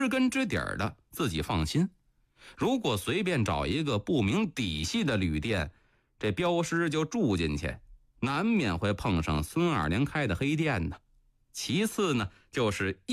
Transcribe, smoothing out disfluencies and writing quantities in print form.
知根知底儿的自己放心。如果随便找一个不明底细的旅店，这镖师就住进去，难免会碰上孙二娘开的黑店呢。其次呢，就是